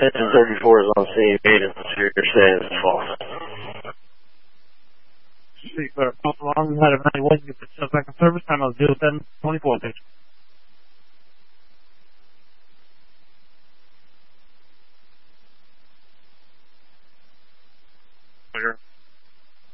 Engine 34 is on scene. Maintenance, you're saying it's false. Speak for a along, had a 91, you put yourself back in service, time I'll do 1024, thanks.